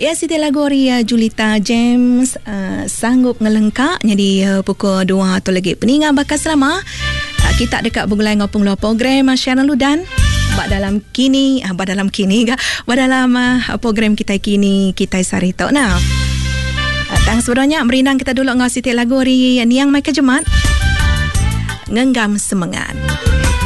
Ya, Siti lagu Julita James sanggup ngelengkak jadi pukul 2 tu lagi peningan bakal selama kita dekat bergulai ngopung lo program Syaran Ludan dalam program kita kini kita sari tok nah. Tang sebenarnya merindang kita dulu ngau Siti lagu Niang Mai Kejemat ngenggam semangat.